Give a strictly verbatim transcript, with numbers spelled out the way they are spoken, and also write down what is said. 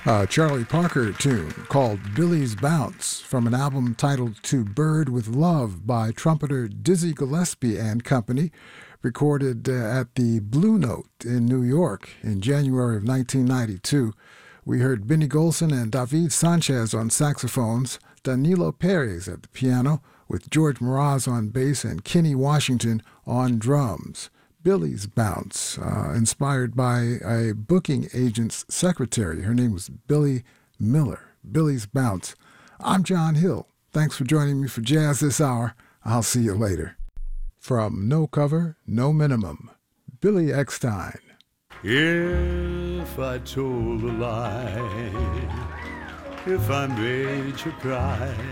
A Charlie Parker tune called Billy's Bounce from an album titled To Bird with Love by trumpeter Dizzy Gillespie and Company, recorded uh, at the Blue Note in New York in January of nineteen ninety-two. We heard Benny Golson and David Sanchez on saxophones, Danilo Perez at the piano, with George Mraz on bass and Kenny Washington on drums. Billy's Bounce, uh, inspired by a booking agent's secretary. Her name was Billy Miller. Billy's Bounce. I'm John Hill. Thanks for joining me for Jazz this hour. I'll see you later. From No Cover, No Minimum, Billy Eckstine. If I told a lie, if I made you cry,